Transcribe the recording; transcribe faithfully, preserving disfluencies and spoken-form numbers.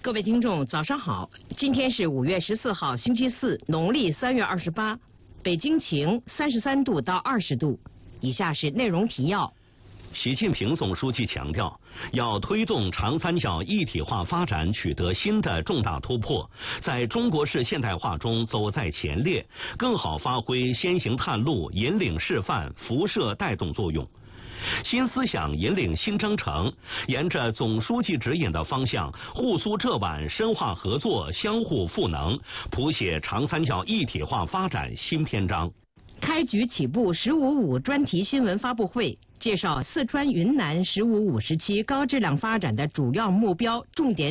各位听众，早上好！今天是五月十四号，星期四，农历三月二十八。北京晴，三十三度到二十度。以下是内容提要。 习近平总书记强调，要推动长三角一体化发展取得新的重大突破，在中国式现代化中走在前列，更好发挥先行探路、引领示范、辐射带动作用。新思想引领新征程，沿着总书记指引的方向，沪苏浙皖深化合作，相互赋能，谱写长三角一体化发展新篇章。 开局起步“十五五”专题新闻发布会，介绍四川、云南“十五五”时期高质量发展的主要目标、重点